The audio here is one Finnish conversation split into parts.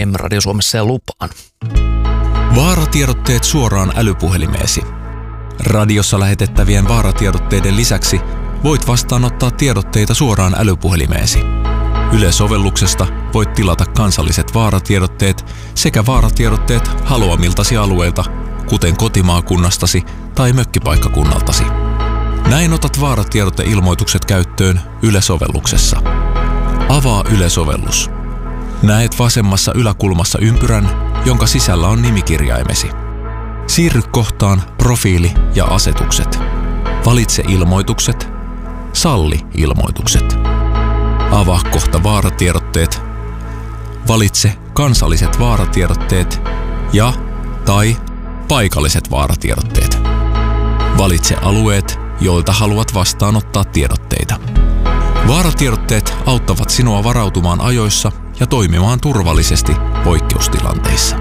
FM Radio Suomessa ja Lupaan. Vaaratiedotteet suoraan älypuhelimeesi. Radiossa lähetettävien vaaratiedotteiden lisäksi voit vastaanottaa tiedotteita suoraan älypuhelimeesi. Yle-sovelluksesta voit tilata kansalliset vaaratiedotteet sekä vaaratiedotteet haluamiltasi alueilta, kuten kotimaakunnastasi tai mökkipaikkakunnaltasi. Näin otat vaaratiedoteilmoitukset käyttöön Yle-sovelluksessa. Avaa Yle-sovellus. Näet vasemmassa yläkulmassa ympyrän, jonka sisällä on nimikirjaimesi. Siirry kohtaan Profiili ja asetukset. Valitse ilmoitukset. Salli ilmoitukset. Avaa kohta vaaratiedotteet. Valitse kansalliset vaaratiedotteet ja tai paikalliset vaaratiedotteet. Valitse alueet, joilta haluat vastaanottaa tiedotteita. Vaaratiedotteet auttavat sinua varautumaan ajoissa ja toimimaan turvallisesti poikkeustilanteissa.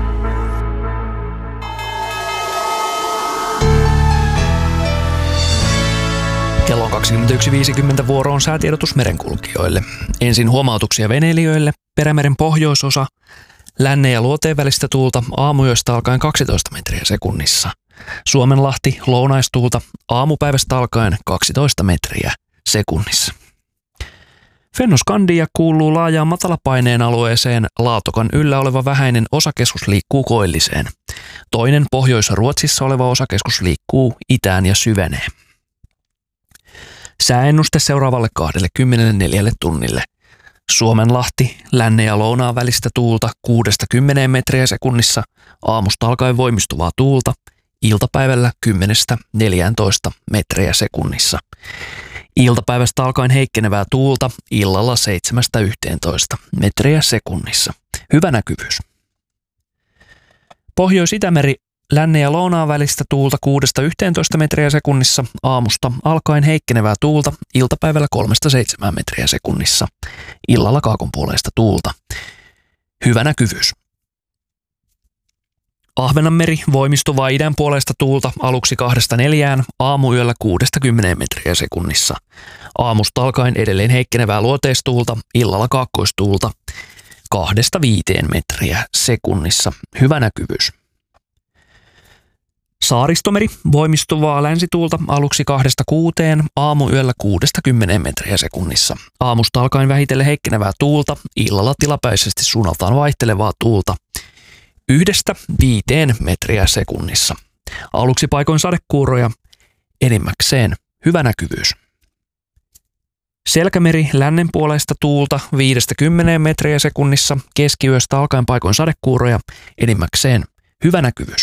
Kello on 21.50 vuoroon säätiedotus merenkulkijoille. Ensin huomautuksia veneilijöille. Perämeren pohjoisosa, lännen ja luoteen välistä tuulta aamuyöstä alkaen 12 metriä sekunnissa. Suomenlahti lounaistuulta aamupäivästä alkaen 12 metriä sekunnissa. Fennoskandia kuuluu laajaan matalapaineen alueeseen, Laatokan yllä oleva vähäinen osakeskus liikkuu koilliseen. Toinen Pohjois-Ruotsissa oleva osakeskus liikkuu itään ja syvenee. Sääennuste seuraavalle 24 tunnille. Suomenlahti, lännen ja lounaan välistä tuulta 6-10 metriä sekunnissa, aamusta alkaen voimistuvaa tuulta, iltapäivällä 10-14 metriä sekunnissa. Iltapäivästä alkaen heikkenevää tuulta, illalla 7-11 metriä sekunnissa. Hyvä näkyvyys. Pohjois-Itämeri, lännen ja lounaan välistä tuulta 6-11 metriä sekunnissa, aamusta alkaen heikkenevää tuulta, iltapäivällä 3-7 metriä sekunnissa. Illalla kaakonpuoleista tuulta. Hyvä näkyvyys. Ahvenanmeri, voimistuvaa idän puolesta tuulta aluksi 2-4, aamuyöllä 6-10 metriä sekunnissa. Aamusta alkaen edelleen heikkenevää luoteistuulta, illalla kaakkoistuulta 2-5 metriä sekunnissa. Hyvä näkyvyys. Saaristomeri, voimistuvaa länsituulta aluksi 2-6, aamuyöllä 6-10 metriä sekunnissa. Aamusta alkaen vähitellen heikkenevää tuulta, illalla tilapäisesti suunnaltaan vaihtelevaa tuulta 1-5 metriä sekunnissa. Aluksi paikoin sadekuuroja, enimmäkseen hyvä näkyvyys. Selkämeri, lännen puoleista tuulta 5-10 metriä sekunnissa, keskiyöstä alkaen paikoin sadekuuroja, enimmäkseen hyvä näkyvyys.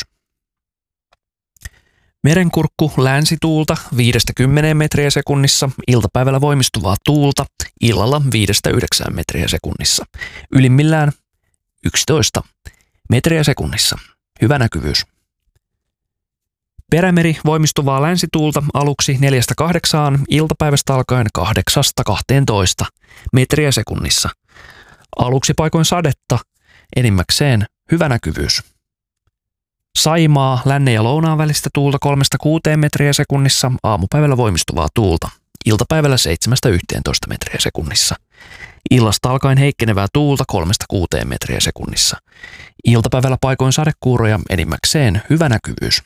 Merenkurkku, länsituulta 5-10 metriä sekunnissa, iltapäivällä voimistuvaa tuulta, illalla 5-9 metriä sekunnissa. Ylimmillään 11 metriä sekunnissa. Hyvä näkyvyys. Perämeri, voimistuvaa länsituulta aluksi 4-8, iltapäivästä alkaen 8-12 metriä sekunnissa. Aluksi paikoin sadetta, enimmäkseen hyvä näkyvyys. Saimaa, lännen ja lounaan välistä tuulta 3-6 metriä sekunnissa, aamupäivällä voimistuvaa tuulta, iltapäivällä 7-11 metriä sekunnissa. Illasta alkaen heikkenevää tuulta 3-6 metriä sekunnissa. Iltapäivällä paikoin sadekuuroja, enimmäkseen hyvä näkyvyys.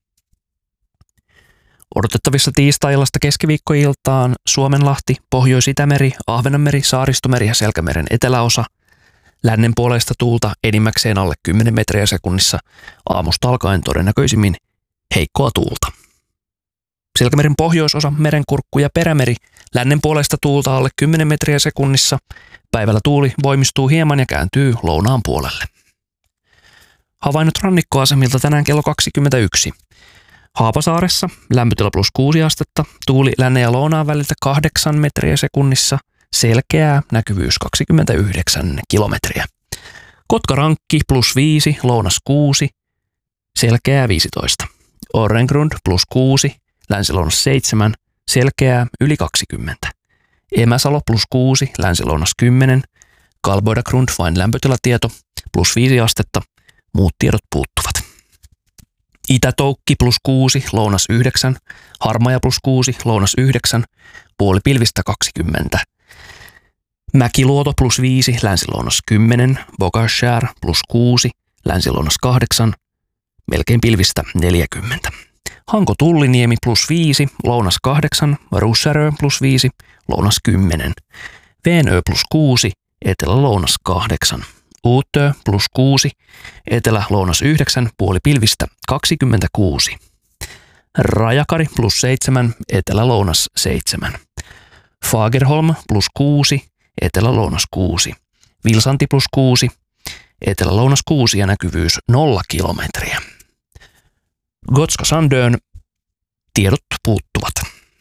Odotettavissa tiistai-illasta keskiviikkoiltaan Suomenlahti, Pohjois-Itämeri, Ahvenanmeri, Saaristomeri ja Selkämeren eteläosa. Lännen puolesta tuulta enimmäkseen alle 10 metriä sekunnissa, aamusta alkaen todennäköisimmin heikkoa tuulta. Selkämeren pohjoisosa, Merenkurkku ja Perämeri, lännen puolesta tuulta alle 10 metriä sekunnissa, päivällä tuuli voimistuu hieman ja kääntyy lounaan puolelle. Havainnot rannikkoasemilta tänään kello 21. Haapasaaressa lämpötila +6 astetta, tuuli lännen ja lounaan väliltä 8 metriä sekunnissa, selkeää, näkyvyys 29 kilometriä. Kotkarankki +5, lounas 6, selkeää 15. Orrengrund +6, länsilounas 7, selkeää yli 20. Emäsalo +6, länsilounas 10, Kalboidagrund vain lämpötilatieto +5 astetta, muut tiedot puuttuvat. Itä-Toukki +6, lounas 9, Harmaja +6, lounas 9, puolipilvistä 20. Mäkiluoto +5, länsi-lounas 10, Bogashär +6, länsi-lounas 8, melkein pilvistä 40. Hanko Tulliniemi +5, lounas 8, Russärö +5, lounas 10. Veenö +6, etelä-lounas 8. Uutö +6, etelä-lounas 9, puoli pilvistä 26. Rajakari +7, etelä-lounas 7. Fagerholm +6, etelä-lounas 6. Vilsanti +6, etelä-lounas 6 ja näkyvyys 0 kilometriä. Gotska Sandön tiedot puuttuvat.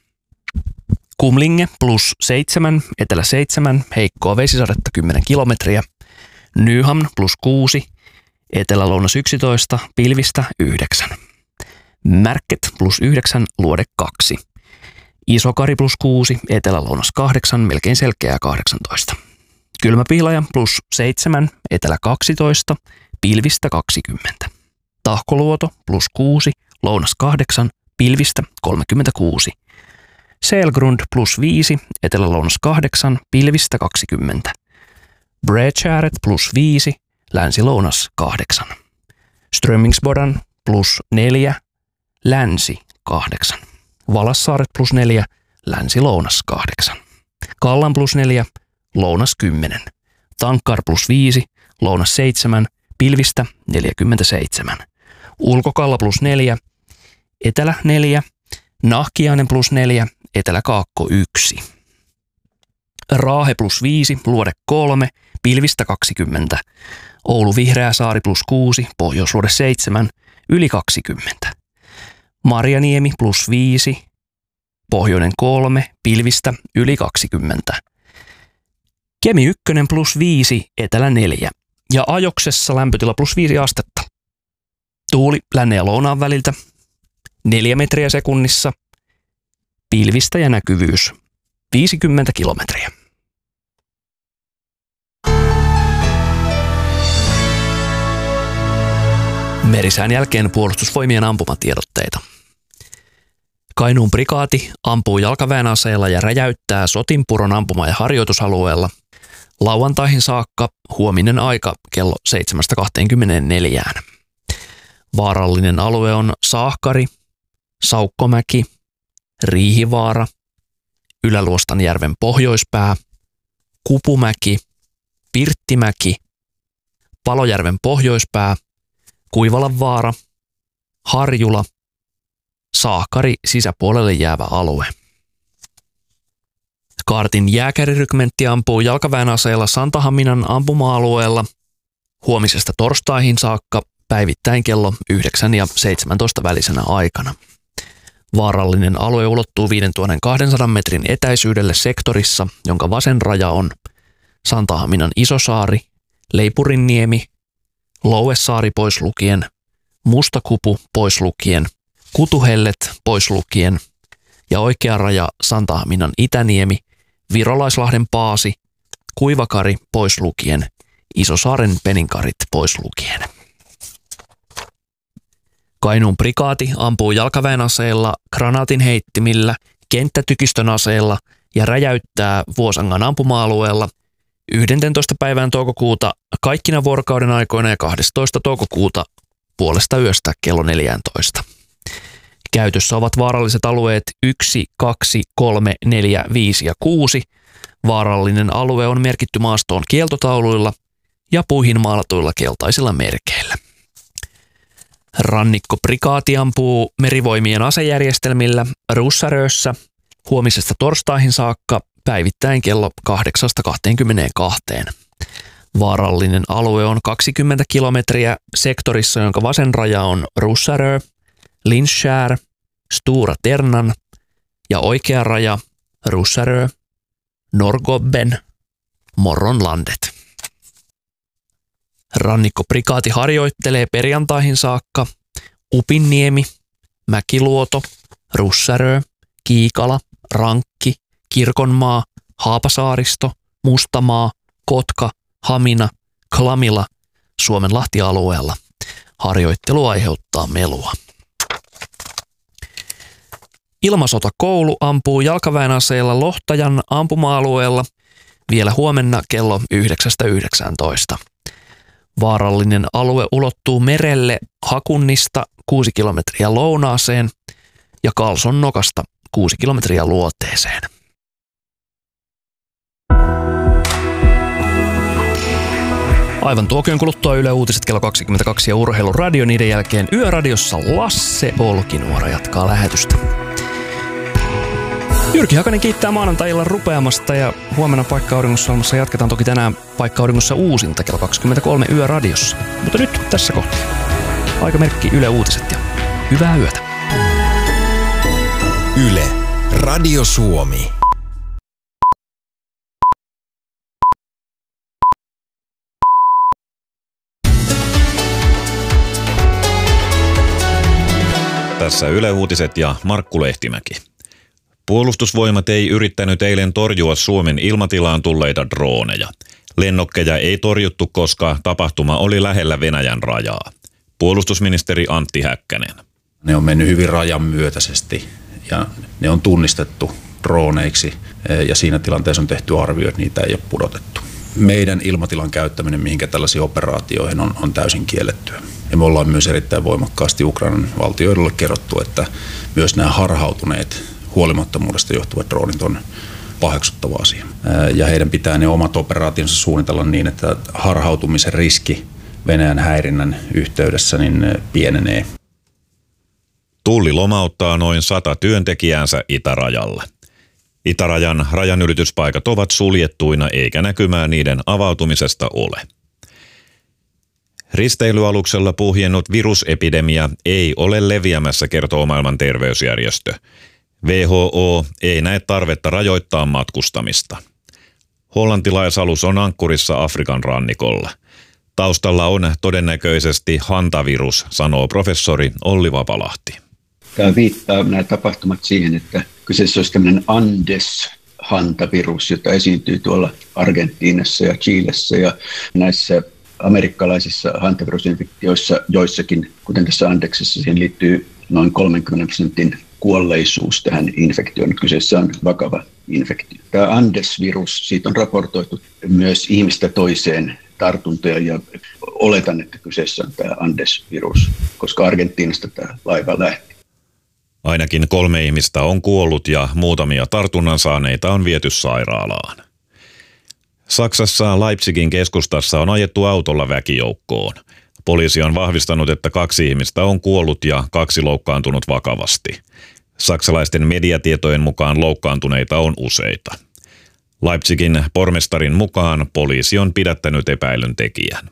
Kumlinge +7, etelä 7, heikkoa vesisadetta 10 kilometriä. Nyhamn +6, etelä-lounas 11, pilvistä 9. Märket +9, luode 2. Isokari +6, etelä-lounas 8, melkein selkeää 18. Kylmäpihlaja +7, etelä 12, pilvistä 20. Tahkoluoto +6, lounas 8, pilvistä 36. Selgrund +5, etelä-lounas 8, pilvistä 20. Bredkäret +5, länsi-lounas 8. Strömmingsbodan +4, länsi 8. Valassaaret +4, länsi-lounas 8. Kallan +4, lounas 10. Tankkar +5, lounas 7, pilvistä 47. Ulkokalla +4, etelä 4. Nahkiainen +4, etelä kaakko 1. Raahe +5, luode 3, pilvistä 20. Oulu Vihreäsaari +6, pohjoisluode 7, yli 20. Marjaniemi +5, pohjoinen 3, pilvistä yli 20. Kemi 1 +5, etelä 4 ja Ajoksessa lämpötila +5 astetta. Tuuli lännen ja lounaan väliltä 4 metriä sekunnissa, pilvistä ja näkyvyys 50 kilometriä. Merisään jälkeen puolustusvoimien ampumatiedotteita. Kainuun prikaati ampuu jalkaväenaseella ja räjäyttää Sotinpuron ampuma- ja harjoitusalueella lauantaihin saakka huominen aika kello 7.24. Vaarallinen alue on Saahkari, Saukkomäki, Riihivaara, Ylä-Luostanjärven pohjoispää, Kupumäki, Pirttimäki, Palojärven pohjoispää, Kuivalanvaara, Harjula, Saahkari sisäpuolelle jäävä alue. Kaartin jääkärirykmentti ampuu jalkaväenaseella Santahaminan ampuma-alueella huomisesta torstaihin saakka päivittäin kello 9 ja 17 välisenä aikana. Vaarallinen alue ulottuu 5200 metrin etäisyydelle sektorissa, jonka vasen raja on Santahaminan Isosaari, Leipurinniemi, Louesaari pois lukien, Mustakupu pois lukien, Kutuhellet pois lukien ja oikea raja Santahaminan Itäniemi, Virolaislahden Paasi, Kuivakari pois lukien, Isosaaren Peninkarit pois lukien. Kainuun prikaati ampuu jalkaväenaseella, granaatin heittimillä, kenttätykistön aseella ja räjäyttää Vuosangan ampuma-alueella 11. päivään toukokuuta kaikkina vuorokauden aikoina ja 12. toukokuuta puolesta yöstä kello 14. Käytössä ovat vaaralliset alueet 1, 2, 3, 4, 5 ja 6. Vaarallinen alue on merkitty maastoon kieltotauluilla ja puihin maalatuilla keltaisilla merkeillä. Rannikkoprikaati ampuu merivoimien asejärjestelmillä Russarössä huomisesta torstaihin saakka päivittäin kello 8.22. Vaarallinen alue on 20 kilometriä sektorissa, jonka vasen raja on Russarö, Linskär, Stora Ternan ja oikea raja Russarö, Norrgobben, Morronlandet. Rannikkoprikaati harjoittelee perjantaihin saakka Upinniemi, Mäkiluoto, Russarö, Kiikala, Rankki, Kirkonmaa, Haapasaaristo, Mustamaa, Kotka, Hamina, Klamila, Suomenlahti-alueella. Harjoittelu aiheuttaa melua. Ilmasotakoulu ampuu jalkaväenaseella Lohtajan ampuma-alueella vielä huomenna kello 9-19. Vaarallinen alue ulottuu merelle Hakunnista 6 kilometriä lounaaseen ja Kalson nokasta 6 kilometriä luoteeseen. Aivan tuokion kuluttua Yle Uutiset kello 22 ja Urheiluradio. Niiden jälkeen Yöradiossa Lasse Olkinuora jatkaa lähetystä. Jyrki Hakanen kiittää maanantai-illan rupeamasta ja huomenna Paikka Auringossa jatketaan toki tänään Paikka Auringossa uusinta kello 23 Yöradiossa. Mutta nyt tässä kohtaa aikamerkki Yle Uutiset ja hyvää yötä. Yle, Radio Suomi. Tässä Yle Uutiset ja Markku Lehtimäki. Puolustusvoimat ei yrittänyt eilen torjua Suomen ilmatilaan tulleita drooneja. Lennokkeja ei torjuttu, koska tapahtuma oli lähellä Venäjän rajaa. Puolustusministeri Antti Häkkänen. Ne on mennyt hyvin rajan myötäisesti ja ne on tunnistettu drooneiksi ja siinä tilanteessa on tehty arvio, että niitä ei ole pudotettu. Meidän ilmatilan käyttäminen mihinkä tällaisiin operaatioihin on täysin kiellettyä. Ja me ollaan myös erittäin voimakkaasti Ukrainan valtioille kerrottu, että myös nämä harhautuneet huolimattomuudesta johtuvat droonit on paheksuttava asia. Ja heidän pitää ne omat operaationsa suunnitella niin, että harhautumisen riski Venäjän häirinnän yhteydessä niin pienenee. Tulli lomauttaa noin 100 työntekijäänsä itärajalla. Itärajan rajanylityspaikat ovat suljettuina eikä näkymää niiden avautumisesta ole. Risteilyaluksella puhjennut virusepidemia ei ole leviämässä, kertoo Maailman terveysjärjestö. WHO ei näe tarvetta rajoittaa matkustamista. Hollantilaisalus on ankkurissa Afrikan rannikolla. Taustalla on todennäköisesti hantavirus, sanoo professori Olli Vapalahti. Tämä viittaa nämä tapahtumat siihen, että kyseessä olisi tämmöinen Andes-hantavirus, jota esiintyy tuolla Argentiinassa ja Chilessä ja näissä amerikkalaisissa hantavirusinfektioissa joissakin, kuten tässä Andeksessa, siihen liittyy noin 30% kuolleisuus tähän infektioon. Kyseessä on vakava infektio. Tämä Andes-virus, siitä on raportoitu myös ihmistä toiseen tartuntoja ja oletan, että kyseessä on tämä Andes-virus, koska Argentiinasta tämä laiva lähti. Ainakin 3 ihmistä on kuollut ja muutamia tartunnan saaneita on viety sairaalaan. Saksassa Leipzigin keskustassa on ajettu autolla väkijoukkoon. Poliisi on vahvistanut, että 2 ihmistä on kuollut ja 2 loukkaantunut vakavasti. Saksalaisten mediatietojen mukaan loukkaantuneita on useita. Leipzigin pormestarin mukaan poliisi on pidättänyt epäilyn tekijän.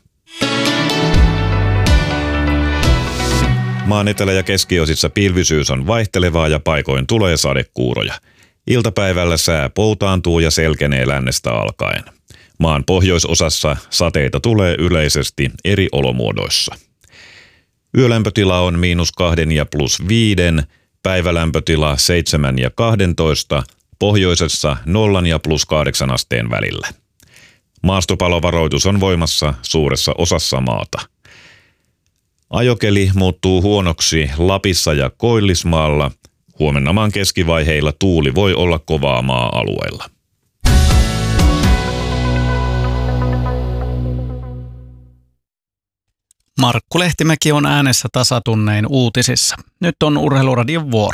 Maan etelä- ja keskiosissa pilvisyys on vaihtelevaa ja paikoin tulee sadekuuroja. Iltapäivällä sää poutaantuu ja selkenee lännestä alkaen. Maan pohjoisosassa sateita tulee yleisesti eri olomuodoissa. Yölämpötila on -2 ja +5, päivälämpötila 7 ja 12, pohjoisessa 0 ja +8 asteen välillä. Maastopalovaroitus on voimassa suuressa osassa maata. Ajokeli muuttuu huonoksi Lapissa ja Koillismaalla. Huomenna maan keskivaiheilla tuuli voi olla kovaa maa-alueilla. Markku Lehtimäki on äänessä tasatunnein uutisissa. Nyt on Urheiluradion vuoro.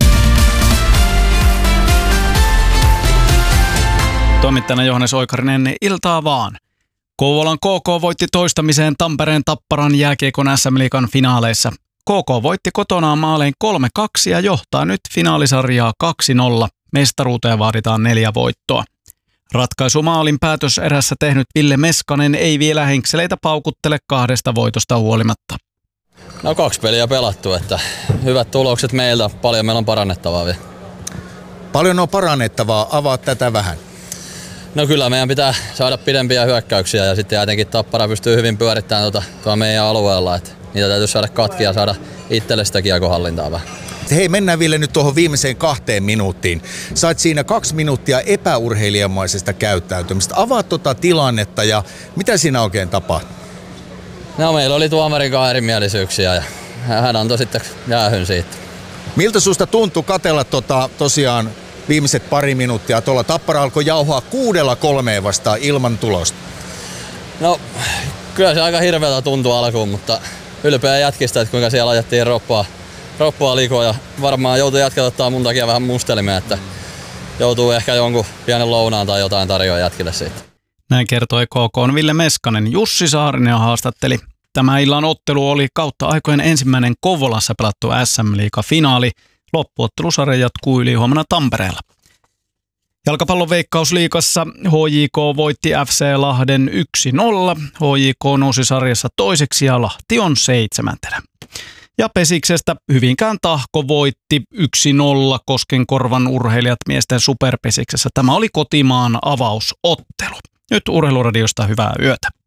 Toimittajana Johannes Oikarinen, iltaa vaan. Kouvolan KK voitti toistamiseen Tampereen Tapparan jääkiekon SM-liigan finaaleissa. KK voitti kotonaan maalein 3-2 ja johtaa nyt finaalisarjaa 2-0. Mestaruuteen vaaditaan 4 voittoa. Ratkaisumaalin päätöserässä tehnyt Ville Meskanen ei vielä henkseleitä paukuttele 2 voitosta huolimatta. No 2 peliä pelattu, että hyvät tulokset meiltä, paljon meillä on parannettavaa vielä. Paljon on parannettavaa, avaa tätä vähän. No kyllä meidän pitää saada pidempiä hyökkäyksiä ja sitten jotenkin Tappara pystyy hyvin pyörittämään tuolla meidän alueella, että niitä täytyy saada katkia ja saada itselle sitä kiekohallintaa vähän. Hei, mennään Ville nyt tuohon viimeiseen 2 minuuttiin. Sait siinä 2 minuuttia epäurheilijamaisesta käyttäytymistä. Avaa tuota tilannetta ja mitä siinä oikein tapahtui? No meillä oli tuomarin kanssa erimielisyyksiä ja hän antoi sitten jäähyn siitä. Miltä susta tuntui katsella tosiaan viimeiset pari minuuttia. Tuolla Tappara alkoi jauhaa 6-3 vastaan ilman tulosta. No, kyllä se aika hirveältä tuntui alkuun, mutta ylpeä jätkistä, että kuinka siellä ajettiin roppaa likoa ja varmaan joutui jätkät ottaa mun takia vähän mustelimeen, että joutuu ehkä jonkun pienen lounaan tai jotain tarjoa jätkille siitä. Näin kertoi KK:n Ville Meskanen. Jussi Saarinen haastatteli. Tämä illan ottelu oli kautta aikojen ensimmäinen Kouvolassa pelattu SM-liiga-finaali. Loppuottelusarja jatkuu ylihuomenna Tampereella. Jalkapallon Veikkausliigassa HJK voitti FC Lahden 1-0. HJK nousi sarjassa toiseksi ja Lahti on 7. Ja Pesiksestä Hyvinkään Tahko voitti 1-0 Koskenkorvan urheilijat miesten superpesiksessä. Tämä oli kotimaan avausottelu. Nyt Urheiluradiosta hyvää yötä.